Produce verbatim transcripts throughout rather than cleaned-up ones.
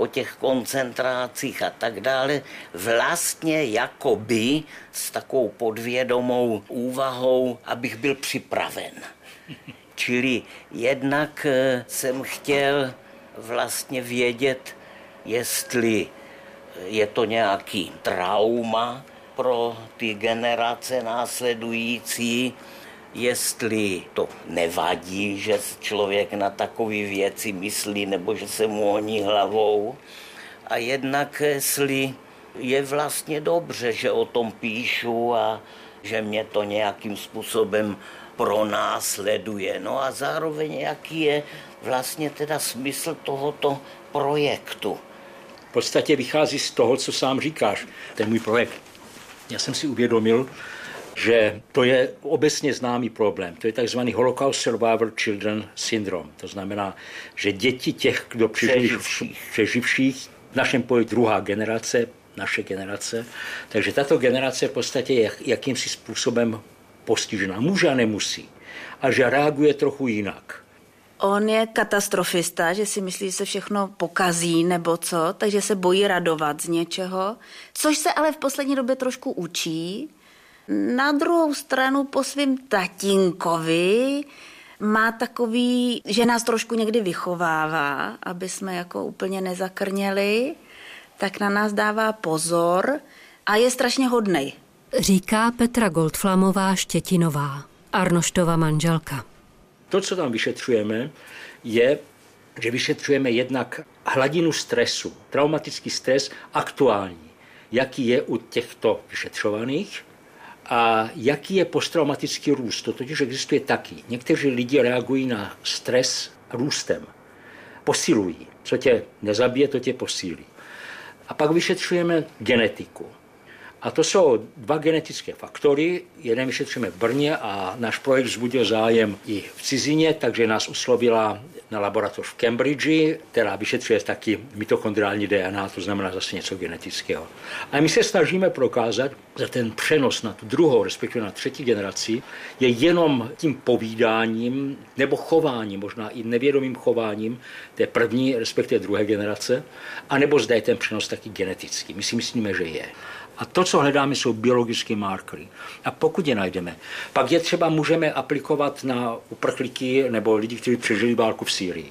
o těch koncentrácích a tak dále, vlastně jakoby s takovou podvědomou úvahou, abych byl připraven. Čili jednak jsem chtěl vlastně vědět, jestli je to nějaký trauma pro ty generace následující, jestli to nevadí, že člověk na takové věci myslí nebo že se mu honí hlavou. A jednak jestli je vlastně dobře, že o tom píšu a že mě to nějakým způsobem pronásleduje. No a zároveň jaký je vlastně teda smysl tohoto projektu. V podstatě vychází z toho, co sám říkáš, ten můj projekt. Já jsem si uvědomil, že to je obecně známý problém. To je takzvaný Holocaust Survivor Children Syndrome. To znamená, že děti těch, kdo přežili, přeživších, v našem pojetí druhá generace, naše generace, takže tato generace v podstatě je jakýmsi způsobem postižená. Může a nemusí. A že reaguje trochu jinak. On je katastrofista, že si myslí, že se všechno pokazí nebo co, takže se bojí radovat z něčeho, což se ale v poslední době trošku učí. Na druhou stranu po svým tatínkovi má takový, že nás trošku někdy vychovává, aby jsme jako úplně nezakrněli, tak na nás dává pozor a je strašně hodnej. Říká Petra Goldflamová Štětinová, Arnoštova manželka. To, co tam vyšetřujeme, je, že vyšetřujeme jednak hladinu stresu, traumatický stres aktuální, jaký je u těchto vyšetřovaných a jaký je posttraumatický růst. To totiž existuje taky. Někteří lidi reagují na stres růstem, posilují. Co tě nezabije, to tě posílí. A pak vyšetřujeme genetiku. A to jsou dva genetické faktory. Jeden vyšetřujeme v Brně a náš projekt vzbudil zájem i v cizině, takže nás oslovila na laboratoř v Cambridge, která vyšetřuje taky mitochondriální D N A, to znamená zase něco genetického. A my se snažíme prokázat, že ten přenos na tu druhou, respektive na třetí generaci, je jenom tím povídáním nebo chováním, možná i nevědomým chováním té první, respektive druhé generace, anebo zda je ten přenos taky genetický. My si myslíme, že je. A to, co hledáme, jsou biologické markery. A pokud je najdeme, pak je třeba můžeme aplikovat na uprchlíky nebo lidi, kteří přežili válku v Sýrii.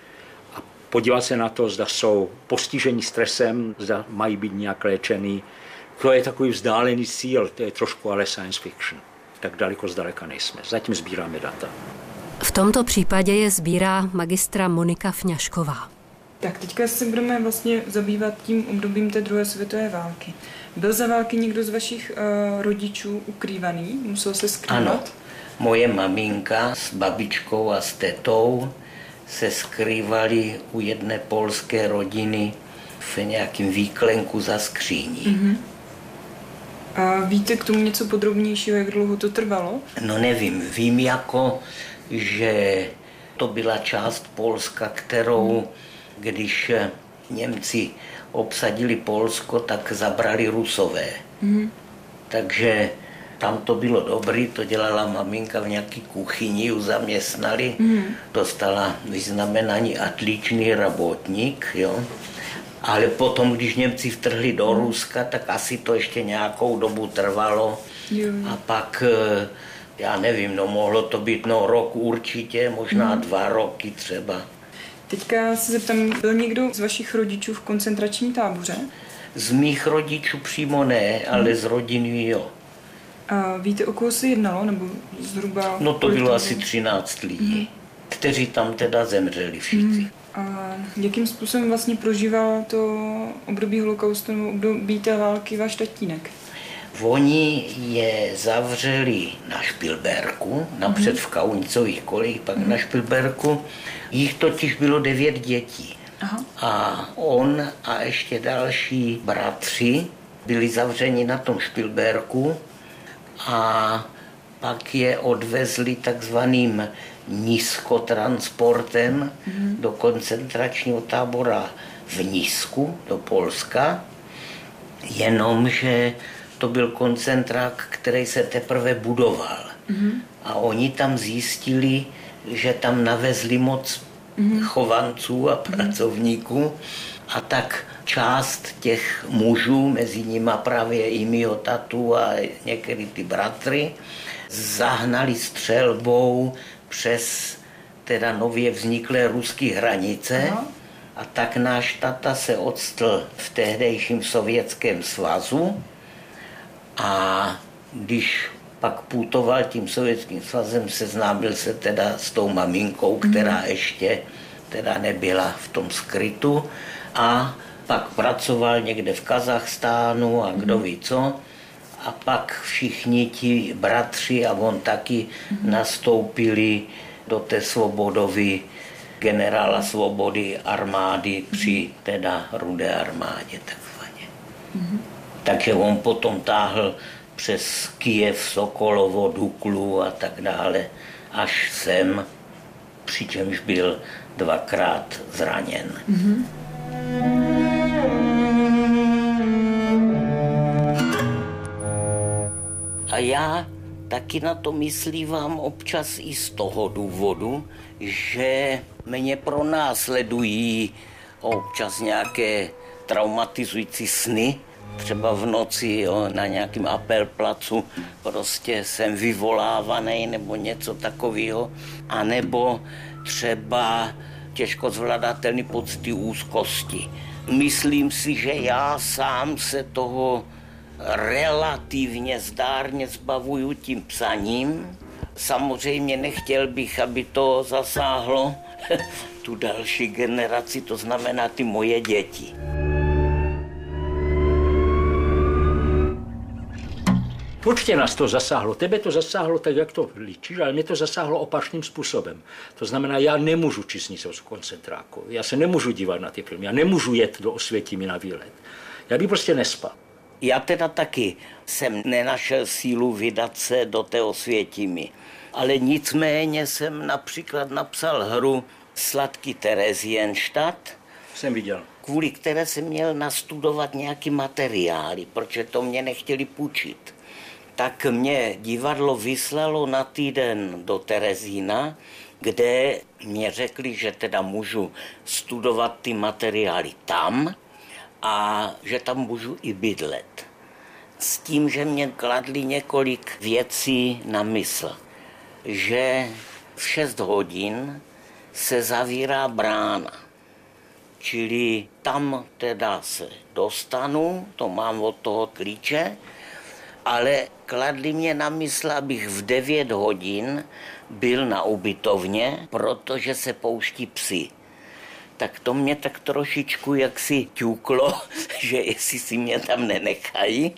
A podívat se na to, zda jsou postiženi stresem, zda mají být nějak léčený. To je takový vzdálený cíl, to je trošku ale science fiction. Tak daleko zdaleka nejsme. Zatím sbíráme data. V tomto případě je sbírá magistra Monika Fňašková. Tak teďka se budeme vlastně zabývat tím obdobím té druhé světové války. Byl za války někdo z vašich uh, rodičů ukrývaný? Musel se skrývat? Ano. Moje maminka s babičkou a s tetou se skrývali u jedné polské rodiny v nějakém výklenku za skříní. Mm-hmm. A víte k tomu něco podrobnějšího, jak dlouho to trvalo? No nevím, vím jako, že to byla část Polska, kterou, mm. když Němci obsadili Polsko, tak zabrali Rusové. Mm. Takže tam to bylo dobrý, to dělala maminka v nějaký kuchyni, ju zaměstnali, mm. dostala vyznamenání atlíčný rabotník, jo. Ale potom, když Němci vtrhli do mm. Ruska, tak asi to ještě nějakou dobu trvalo. Mm. A pak, já nevím, no mohlo to být no rok určitě, možná mm. dva roky třeba. Teďka se zeptám, byl někdo z vašich rodičů v koncentračním táboře? Z mých rodičů přímo ne, ale hmm. z rodiny jo. A víte, o koho se jednalo, nebo zhruba? No to bylo asi třináct lidí, hmm. kteří tam teda zemřeli všichni. Hmm. A jakým způsobem vlastně prožíval to období holokaustu nebo období té války váš tatínek? Oni je zavřeli na Špilberku, napřed v Kaunicových kolejích, pak mm. na Špilberku. Jich totiž bylo devět dětí. Aha. A on a ještě další bratři byli zavřeni na tom Špilberku a pak je odvezli takzvaným nízkotransportem mm. do koncentračního tábora v Nízku, do Polska, jenomže to byl koncentrák, který se teprve budoval. Mm-hmm. A oni tam zjistili, že tam navezli moc mm-hmm. chovanců a pracovníků A tak část těch mužů, mezi nimi právě i mýho tatu a některý ty bratry, zahnali střelbou přes teda nově vzniklé ruské hranice. Aha. A tak náš tata se odstl v tehdejším Sovětském svazu a když pak putoval tím Sovětským svazem, seznámil se teda s tou maminkou, která ještě teda nebyla v tom skrytu a pak pracoval někde v Kazachstánu a kdo ví co. A pak všichni ti bratři a on taky nastoupili do té Svobodovy, generála Svobody armády při teda Rudé armádě takzvaně. Mm-hmm. Takže on potom táhl přes Kyjev, Sokolovo, Duklu a tak dále, až sem, přičemž byl dvakrát zraněn. Mm-hmm. A já taky na to myslívám občas i z toho důvodu, že mě pronásledují občas nějaké traumatizující sny, třeba v noci jo, na nějakém apelplacu prostě jsem vyvolávaný nebo něco takového, anebo třeba těžko zvladatelný pocity úzkosti. Myslím si, že já sám se toho relativně zdárně zbavuju tím psaním. Samozřejmě nechtěl bych, aby to zasáhlo tu další generaci, to znamená ty moje děti. Určitě nás to zasáhlo. Tebe to zasáhlo tak, jak to líčíš, ale mě to zasáhlo opačným způsobem. To znamená, já nemůžu číst nic z koncentráku. Já se nemůžu dívat na ty filmy. Já nemůžu jet do Osvětimi na výlet. Já bych prostě nespal. Já teda taky jsem nenašel sílu vydat se do té Osvětimi. Ale nicméně jsem například napsal hru Sladký Theresienstadt. Jsem viděl. Kvůli které jsem měl nastudovat nějaký materiály, protože to mě nechtěli půjčit. Tak mě divadlo vyslalo na týden do Terezína, kde mě řekli, že teda můžu studovat ty materiály tam a že tam můžu i bydlet. S tím, že mě kladli několik věcí na mysl. Že v šest hodin se zavírá brána. Čili tam teda se dostanu, to mám od toho klíče, ale kladli mě na mysl, abych v devět hodin byl na ubytovně, protože se pouští psi. Tak to mě tak trošičku jaksi ťuklo, že jestli si mě tam nenechají.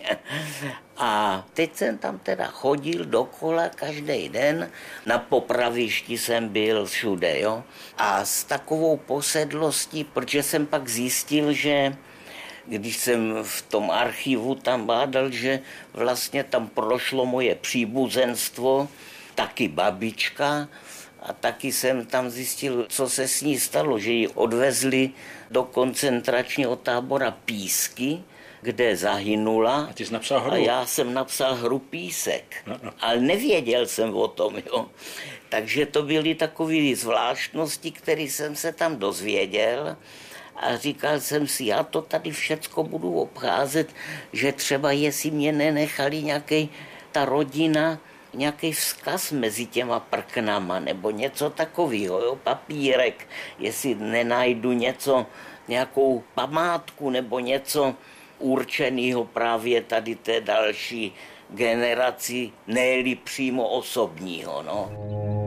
A teď jsem tam teda chodil dokola každý den, na popravišti jsem byl všude, jo. A s takovou posedlostí, protože jsem pak zjistil, že když jsem v tom archivu tam bádal, že vlastně tam prošlo moje příbuzenstvo, taky babička, a taky jsem tam zjistil, co se s ní stalo, že ji odvezli do koncentračního tábora Písky, kde zahynula. A ty jsi napsal hru? A já jsem napsal hru Písek. No, no. Ale nevěděl jsem o tom, jo. Takže to byly takové zvláštnosti, které jsem se tam dozvěděl. A říkal jsem si, já to tady všecko budu obcházet, že třeba jestli mě nenechali nějaký, ta rodina, nějaký vzkaz mezi těma prknama, nebo něco takového, jo, papírek, jestli nenajdu něco, nějakou památku, nebo něco určeného právě tady té další generaci, ne-li přímo osobního, no.